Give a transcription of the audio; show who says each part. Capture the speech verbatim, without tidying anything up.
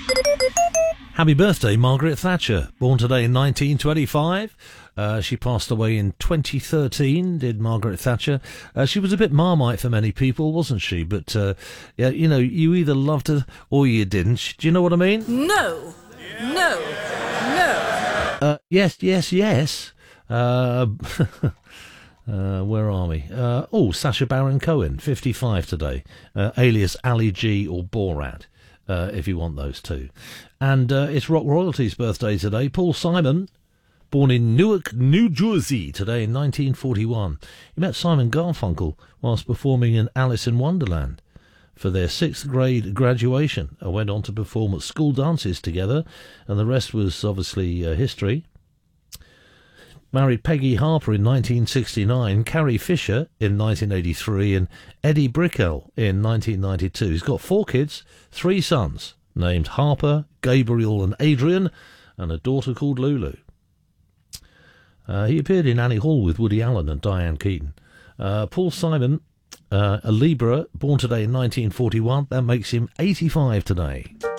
Speaker 1: Happy birthday, Margaret Thatcher, born today in nineteen twenty-five. Uh, she passed away in twenty thirteen, did Margaret Thatcher. Uh, she was a bit Marmite for many people, wasn't she? But, uh, yeah, you know, you either loved her or you didn't. Do you know what I mean?
Speaker 2: No. No. No.
Speaker 1: Uh, yes, yes, yes. Uh, uh, where are we? Uh, oh, Sacha Baron Cohen, fifty-five today, uh, alias Ali G or Borat, uh, if you want those two. And uh, it's rock royalty's birthday today. Paul Simon, born in Newark, New Jersey, today in nineteen forty-one. He met Simon Garfunkel whilst performing in Alice in Wonderland for their sixth grade graduation, and went on to perform at school dances together, and the rest was obviously uh, history. Married Peggy Harper in nineteen sixty-nine, Carrie Fisher in nineteen eighty-three, and Eddie Brickell in nineteen ninety-two. He's got four kids, three sons, named Harper, Gabriel and Adrian, and a daughter called Lulu. Uh, he appeared in Annie Hall with Woody Allen and Diane Keaton. Uh, Paul Simon, uh, a Libra, born today in nineteen forty-one. That makes him eighty-five today.